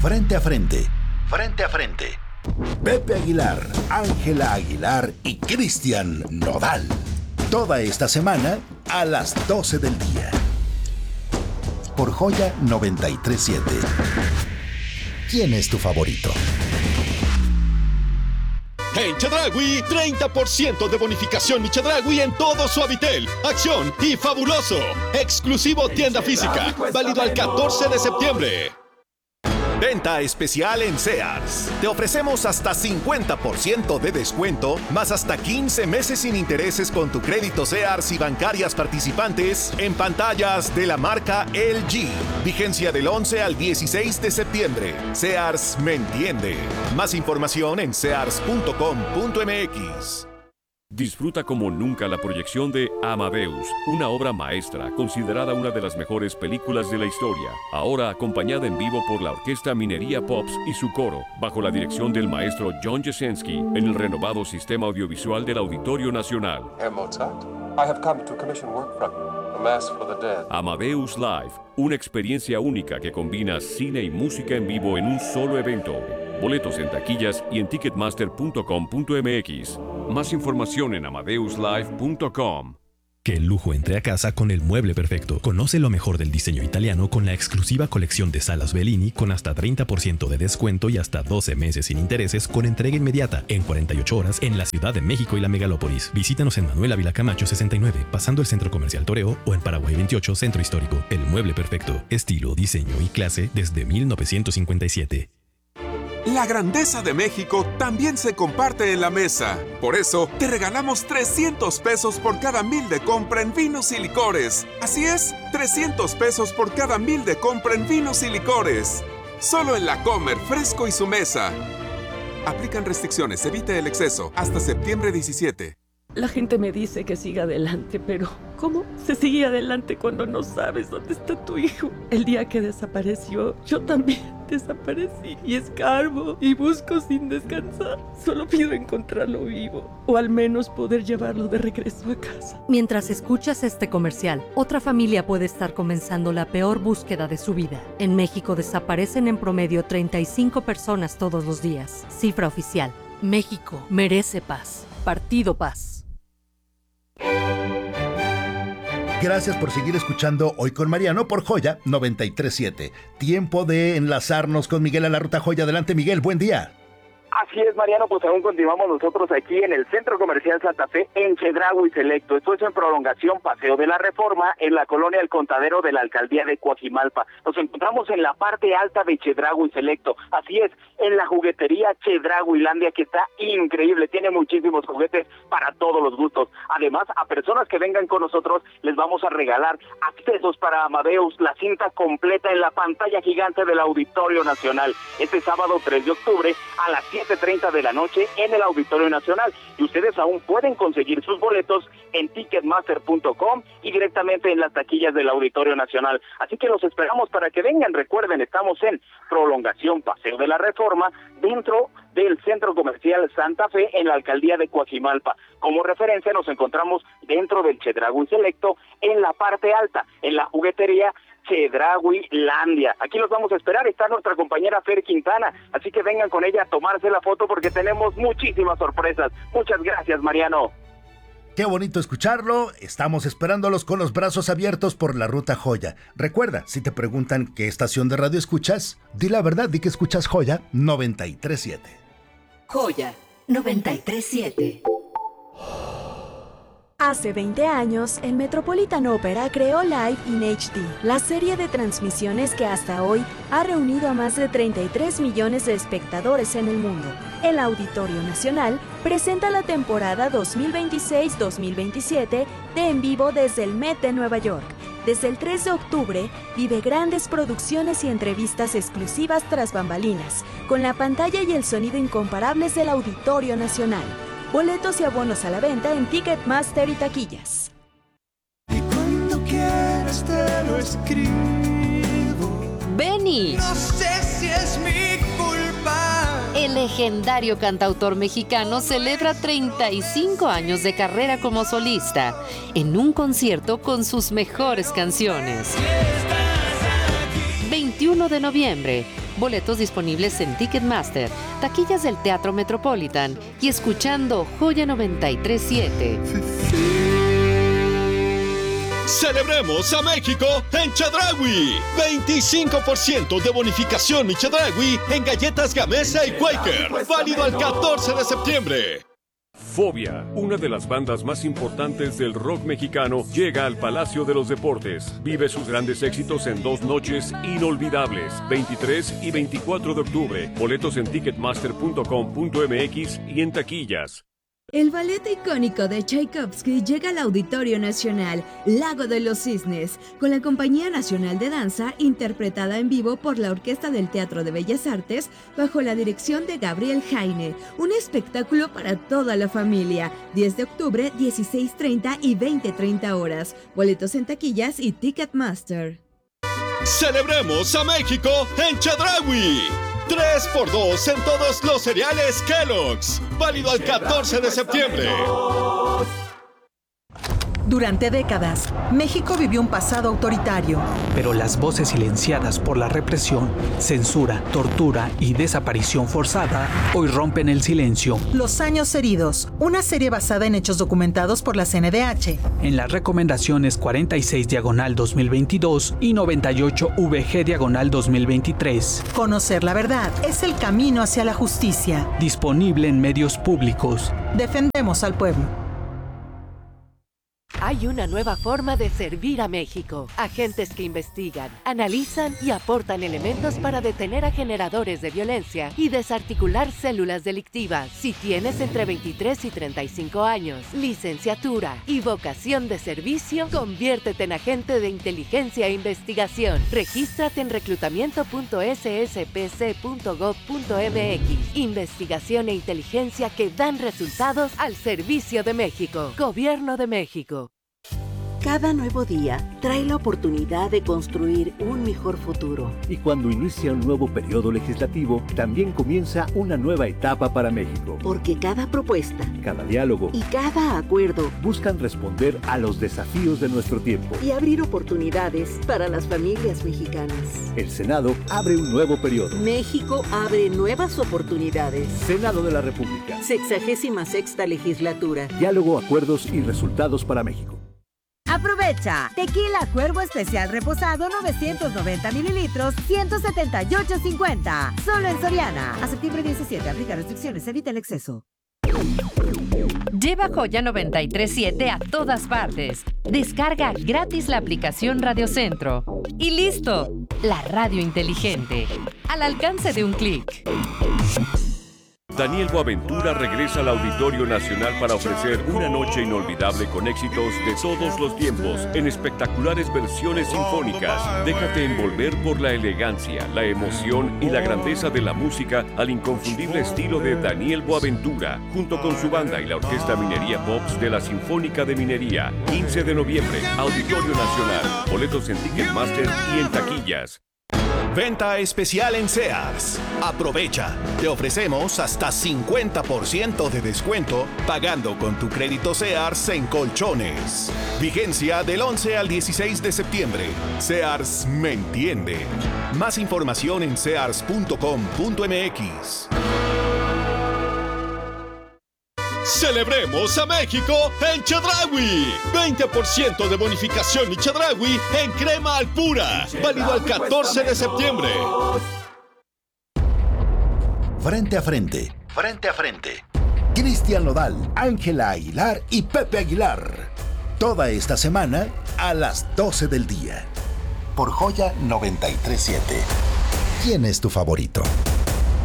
Frente a frente. Frente a frente. Pepe Aguilar, Ángela Aguilar y Cristian Nodal. Toda esta semana a las 12 del día. Por Joya 93.7. ¿Quién es tu favorito? En Chedraui, 30% de bonificación y Chedraui en todo Suavitel. Acción y fabuloso. Exclusivo tienda física. Válido al 14 de septiembre. Venta especial en Sears. Te ofrecemos hasta 50% de descuento, más hasta 15 meses sin intereses con tu crédito Sears y bancarias participantes en pantallas de la marca LG. Vigencia del 11 al 16 de septiembre. Sears me entiende. Más información en sears.com.mx. Disfruta como nunca la proyección de Amadeus, una obra maestra considerada una de las mejores películas de la historia, ahora acompañada en vivo por la Orquesta Minería Pops y su coro, bajo la dirección del maestro John Jasenski, en el renovado sistema audiovisual del Auditorio Nacional. Herr Mozart, I have come to commission work from you, A Mass for the Dead. Amadeus Live, una experiencia única que combina cine y música en vivo en un solo evento. Boletos en taquillas y en ticketmaster.com.mx. Más información en amadeuslive.com. Que el lujo entre a casa con el mueble perfecto. Conoce lo mejor del diseño italiano con la exclusiva colección de salas Bellini con hasta 30% de descuento y hasta 12 meses sin intereses con entrega inmediata en 48 horas en la Ciudad de México y la megalópolis. Visítanos en Manuel Ávila Camacho 69, pasando el Centro Comercial Toreo, o en Paraguay 28, Centro Histórico. El mueble perfecto. Estilo, diseño y clase desde 1957. La grandeza de México también se comparte en la mesa. Por eso, te regalamos 300 pesos por cada 1,000 de compra en vinos y licores. Así es, 300 pesos por cada 1,000 de compra en vinos y licores. Solo en La Comer, Fresco y su mesa. Aplican restricciones, evite el exceso. Hasta septiembre 17. La gente me dice que siga adelante, pero ¿cómo se sigue adelante cuando no sabes dónde está tu hijo? El día que desapareció, yo también desaparecí y escarbo y busco sin descansar. Solo pido encontrarlo vivo o al menos poder llevarlo de regreso a casa. Mientras escuchas este comercial, otra familia puede estar comenzando la peor búsqueda de su vida. En México desaparecen en promedio 35 personas todos los días. Cifra oficial. México merece paz. Partido Paz. Gracias por seguir escuchando Hoy con Mariano por Joya 93.7. Tiempo de enlazarnos con Miguel a la Ruta Joya. Adelante, Miguel, buen día. Así es, Mariano, pues aún continuamos nosotros aquí en el Centro Comercial Santa Fe, en Chedraui Selecto. Esto es en prolongación Paseo de la Reforma, en la colonia El Contadero de la Alcaldía de Coajimalpa. Nos encontramos en la parte alta de Chedraui Selecto. Así es, en la juguetería Chedrauilandia, que está increíble. Tiene muchísimos juguetes para todos los gustos. Además, a personas que vengan con nosotros, les vamos a regalar accesos para Amadeus, la cinta completa en la pantalla gigante del Auditorio Nacional. Este sábado 3 de octubre a las 7:30 de la noche en el Auditorio Nacional, y ustedes aún pueden conseguir sus boletos en ticketmaster.com y directamente en las taquillas del Auditorio Nacional. Así que los esperamos para que vengan. Recuerden, estamos en prolongación Paseo de la Reforma, dentro del Centro Comercial Santa Fe, en la Alcaldía de Coajimalpa. Como referencia, nos encontramos dentro del Chedraui Selecto, en la parte alta, en la juguetería Chedrauilandia. Aquí los vamos a esperar. Está nuestra compañera Fer Quintana, así que vengan con ella a tomarse la foto porque tenemos muchísimas sorpresas. Muchas gracias, Mariano. Qué bonito escucharlo. Estamos esperándolos con los brazos abiertos por la Ruta Joya. Recuerda, si te preguntan qué estación de radio escuchas, di la verdad, di que escuchas Joya 93.7. Joya 93.7. Hace 20 años, el Metropolitan Opera creó Live in HD, la serie de transmisiones que hasta hoy ha reunido a más de 33 millones de espectadores en el mundo. El Auditorio Nacional presenta la temporada 2026-2027 de En Vivo desde el Met de Nueva York. Desde el 3 de octubre, vive grandes producciones y entrevistas exclusivas tras bambalinas, con la pantalla y el sonido incomparables del Auditorio Nacional. Boletos y abonos a la venta en Ticketmaster y taquillas. Y cuando quieras te lo escribo. ¡Beni! No sé si es mi culpa. El legendario cantautor mexicano celebra 35 años de carrera como solista en un concierto con sus mejores canciones. 21 de noviembre, Boletos disponibles en Ticketmaster, taquillas del Teatro Metropolitan y escuchando Joya 93.7. ¡Celebremos a México en Chedraui! 25% de bonificación mi Chedraui en galletas Gamesa y Quaker. Válido al 14 de septiembre. Fobia, una de las bandas más importantes del rock mexicano, llega al Palacio de los Deportes. Vive sus grandes éxitos en 2 noches inolvidables, 23 y 24 de octubre. Boletos en ticketmaster.com.mx y en taquillas. El ballet icónico de Tchaikovsky llega al Auditorio Nacional Lago de los Cisnes, con la Compañía Nacional de Danza interpretada en vivo por la Orquesta del Teatro de Bellas Artes bajo la dirección de Gabriel Jaine. Un espectáculo para toda la familia. 10 de octubre, 16:30 y 20:30 horas. Boletos en taquillas y Ticketmaster. ¡Celebremos a México en Chedraui! 3x2 en todos los cereales Kellogg's. Válido al 14 de septiembre. Durante décadas, México vivió un pasado autoritario. Pero las voces silenciadas por la represión, censura, tortura y desaparición forzada hoy rompen el silencio. Los años heridos, una serie basada en hechos documentados por la CNDH. En las recomendaciones 46/2022 y 98VG/2023. Conocer la verdad es el camino hacia la justicia. Disponible en medios públicos. Defendemos al pueblo. Hay una nueva forma de servir a México. Agentes que investigan, analizan y aportan elementos para detener a generadores de violencia y desarticular células delictivas. Si tienes entre 23 y 35 años, licenciatura y vocación de servicio, conviértete en agente de inteligencia e investigación. Regístrate en reclutamiento.sspc.gov.mx. Investigación e inteligencia que dan resultados al servicio de México. Gobierno de México. Cada nuevo día trae la oportunidad de construir un mejor futuro. Y cuando inicia un nuevo periodo legislativo, también comienza una nueva etapa para México. Porque cada propuesta, cada diálogo y cada acuerdo buscan responder a los desafíos de nuestro tiempo y abrir oportunidades para las familias mexicanas. El Senado abre un nuevo periodo. México abre nuevas oportunidades. Senado de la República. 66ª legislatura. Diálogo, acuerdos y resultados para México. Aprovecha. Tequila Cuervo Especial Reposado 990 mililitros, 178.50. Solo en Soriana. A septiembre 17. Aplica restricciones. Evita el exceso. Lleva Joya 93.7 a todas partes. Descarga gratis la aplicación Radio Centro. Y listo. La radio inteligente. Al alcance de un clic. Daniel Boaventura regresa al Auditorio Nacional para ofrecer una noche inolvidable con éxitos de todos los tiempos en espectaculares versiones sinfónicas. Déjate envolver por la elegancia, la emoción y la grandeza de la música al inconfundible estilo de Daniel Boaventura, junto con su banda y la Orquesta Minería Pops de la Sinfónica de Minería. 15 de noviembre, Auditorio Nacional. Boletos en Ticketmaster y en taquillas. Venta especial en Sears. Aprovecha. Te ofrecemos hasta 50% de descuento pagando con tu crédito Sears en colchones. Vigencia del 11 al 16 de septiembre. Sears me entiende. Más información en sears.com.mx. ¡Celebremos a México en Chedraui! 20% de bonificación mi Chedraui en crema al pura. Válido al 14 de septiembre. Frente a frente. Frente a frente. Cristian Nodal, Ángela Aguilar y Pepe Aguilar. Toda esta semana a las 12 del día. Por Joya 93.7. ¿Quién es tu favorito?